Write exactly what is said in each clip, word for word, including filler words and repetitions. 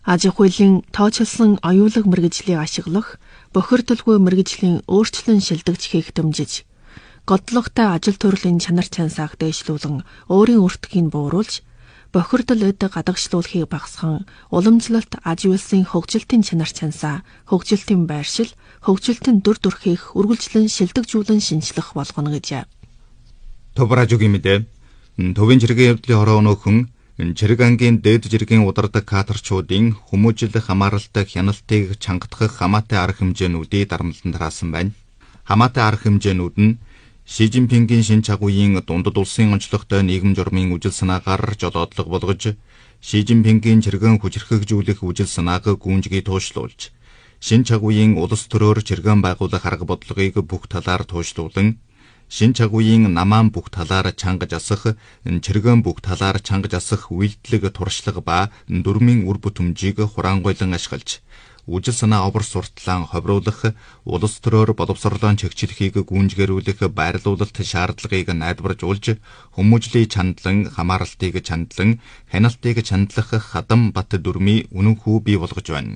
Аж ахуй хуулийн тооцоолсон оюулаг мэргэжлийг ашиглах, бохирдолгүй мэргэжлийн өөрчлөн шилдэгч хийх дэмжиж, годлогтой ажил төрлийн чанар чансааг дээшлүүлэн өөрийн өртгийг бууруулж, бохирдол эд гадагшлуулахыг багасган, уламжлалт аж үйлсийн хөгжилтийн чанар чансаа, хөгжилтийн байршил, хөгжилтийн дүр төрхийг үргэлжлэн шилдэгжүүлэн шинжлэх болгоно гэжээ. Товражугийн мэдээ, төвийн жиргэн явдлын хороо өнөөхөн Чирэг ангийн дээд жиргэн удардаг каторчуудын хүмүүжил хамааралтай хяналтыг чангатгах хамаатай арга хэмжээнүүдийг дарамтлан тараасан байна. Хамаатай арга хэмжээнүүд нь Ши Жинпингийн шинэ чагуугийн дундад улсын онцлогтой нийгэм журмын үжил санаагаар жолоодлого болгож, Ши Жинпингийн чиргэн хүчрхэгжүүлэх үжил санааг гүнжгий туушруулж, шинэ чагуугийн улс төрөөр чиргэн байгуулах арга бодлогыг бүх талаар туушруулан, шинэ чагуугийн намаан бүх талаар чангаж асах, чиргэн бүх талаар чангаж асах үйлдэлэг туршлага ба дүрмийн үр бүтэмжийг хураангуйлан ашиглаж, үжил санаа овор сурталаан ховруулах, улс төрөөр боловсролоон чигчлэхийг гүнжгэрүүлэх байрлуулалт шаардлагыг найдваржуулж, хүмүүжлийн чандлан, хамааралтыг чандлан, хяналтыг чандлах хадам бат дүрмийн үнэн хүү бий болгож байна.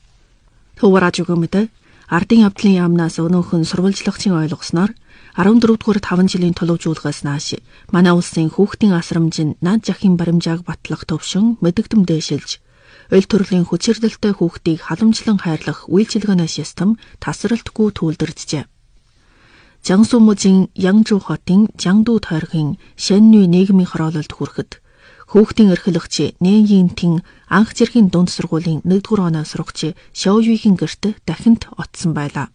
Төвөр ажиг мэдээ, ардын явдлын яамнаас өнөөхөн сурвалжлагчийн ойлгосноор арван дөрөвдүгээр таван жилийн төлөвжүүлгээс нааш манай улсын хүүхдийн асрамжийн наад жахын баримжааг батлах төвшин мэдэгдэм дээшилж, ойл төрлийн хүчирдэлтэй хүүхдийг халамжлан хайрлах үйлчилгээний систем тасралтгүй түүлдэрджээ. Жансу мужийн Янжу хотын Жангду тойргийн Шэннүй нийгмийн хороололд хүрэхэд хүүхдийн эрхлэгч Нэн Тин анх зэргийн дунд сургуулийн нэгдүгээр оноо сурагч Шоуюигийн гэрт дахинд оцсон байлаа.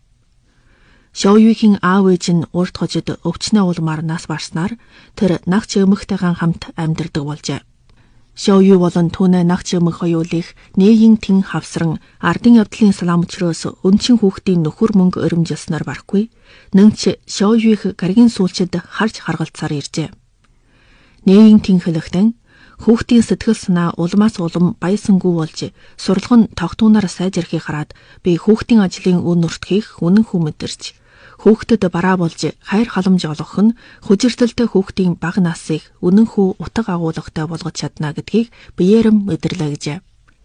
Шоуюигийн аав ээж нь урд хожид өвчнөө улмаар нас барснаар тэр нагч эмэгтэйгэн хамт амьдардаг болжээ. Шоуюи болон түүний нагч эмэг хоёулыг Нэн Тин хавсран ардын явдлын салаам өчрөөс өнчин хүүхдийн нөхөр мөнгө өрөмжилснээр барахгүй, нэнч Шоуюиг гаригийн сүүлчид харж харгалцаар иржээ. Нэн Тин хэлэхдээ хүүхдийн сэтгэл санаа улмаас улам баясангүй болж, сурлагын тогтуунаар сайжрахыг хараад би хүүхдийн ажлын үн нуртхийг үнэн хүү мэдэрч, хүүхдэд бараа болж хайр халамж олгох нь хүчирдэлтэй хүүхдийн бага насыг үнэн хүү утга агуулгатай болгож чадна гэдгийг биеэрэм мэдэрлээ гэжээ.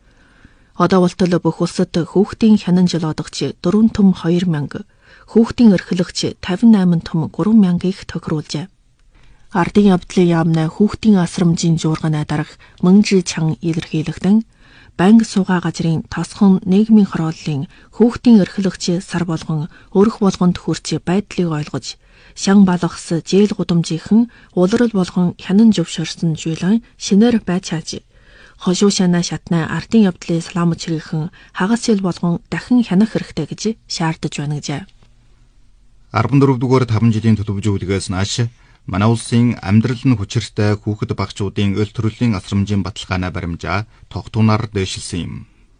Одоо болтол бүх улсад хүүхдийн хянан жолоодогч дөрвөн том хоёр мянга, хүүхдийн эрхлэгч тавин найман том гурван мянгаыг тохируулжээ. Ардын явдлын яамнаа хүүхдийн асрамжийн жуурганы дарга Мөнжи Чан илэрхийлэгдэн, банк суугаа газрын тосхон нийгмийн хорооллын хүүхдийн эрхлэгч сар болгон өрх болгонд хүрч байдлыг ойлгож, шан балгас зээл гудамжийнхэн улирал болгон хянан зөвшөөрсөн жуулан шинээр байж хааж, хошуу шанаа шатнаа ардын явдлын салаамчрийнхэн хагас жил болгон дахин хянах хэрэгтэй гэж шаардаж байна гэжээ. арван дөрөвдүгээр таван жилийн төлөвжүүлгээс нааш манай улсын амьдрал нь хүчиртэй хүүхэд багчуудын ойл төрлийн асрамжийн баталгааны баримжаа тогтуунаар дээшилсэн юм.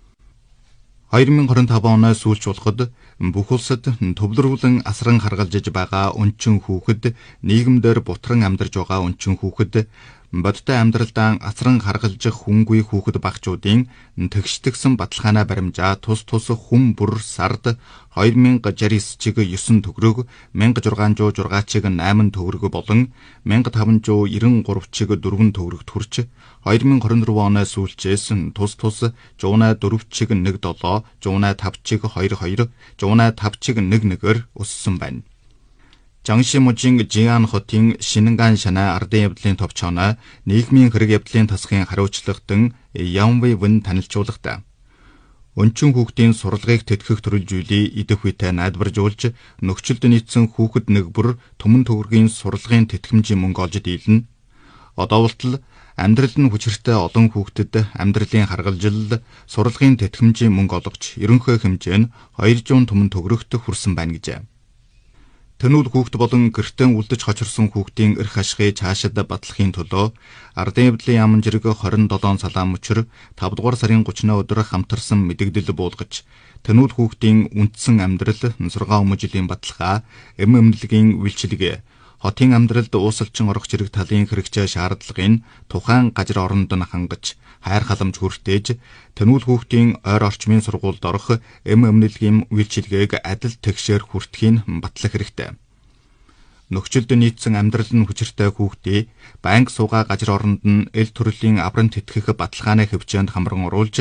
хоёр мың двадцать таван оноос сүүлч болоход бүх улсад төвлөрүүлэн асран харгалзаж байгаа өнчин хүүхэд, нийгэмдэр бутран амьдарж байгаа өнчин хүүхэд, бодтой амьдралдаа асран харгалзах хүнгүй хүүхэд багчуудын тэгштгсэн баталгааны баримжаа тус тус хүм бүр сард хоёр мың шестьдесят чиг девять төгрөг, мянга зургаан зуун зургаан чиг восемь төгрөг болон мянга таван зуун девяносто три чиг четыре төгрөгт хүрч, хоёр мың двадцать четыре оноос сүүлчээс тус тус зуун четыре чиг нэг долоо, зуун пять чиг хоёр хоёр, зуун пять чиг нэг нэгээр өссөн байна. Жангши мужийн Жиан хотын Шинэнган шанаа ардын явдлын товчооноо нийгмийн хэрэг явдлын тасгын хариуцлагатан Янвэй Вэн танилцуулгатай. Өнчин хүүхдийн сурлагыг тэтгэх төрөл зүйлийг идэх үедээ найдваржуулж, нөхцөлд нийцсэн хүүхэд нэг бүр түмэн төгрөгийн сурлагын тэтгэмжийн мөнгө олж дийлнэ. Одоо болтол амьдрал нь хүчиртэй олон хүүхдэд амьдралын харгалзал, сурлагын тэтгэмжийн мөнгө олгож, ерөнхий хэмжээ нь хоёр зуун түмэн төгрөгт хүрсэн байна гэжээ. Тэнүүл хүүхэд болон гэртээ үлдэж хочирсон хүүхдийн эрх ашигыг цаашид батлахын төлөө ардын явдлын яамн жирэг двадцать seven салаам өчир тавд дугаар сарын тридцать өдөр хамтарсан мэдэгдэл буулгаж, тэнүүл хүүхдийн үндсэн амьдрал, нусургаа өмнө жилийн баталгаа, эм эмнэлгийн үйлчилгээ, хотын амьдралд уусалчин орох зэрэг талын хэрэгцээ шаардлагын тухайн газар оронд нь хангаж, хайр халамж хүртээж, тэнүүл хүүхдийн ойр орчмын сургуульд орох эм эмнэлгийн үйлчилгээг адил тэгшээр хүртэхийн батлах хэрэгтэй. Нөхцөлд нийцсэн амьдрал нь хүчиртэй хүүхдийг банк суугаа газар оронд нь эл төрлийн аврам тэтгэх баталгааны хөвчөөнд хамран оруулж,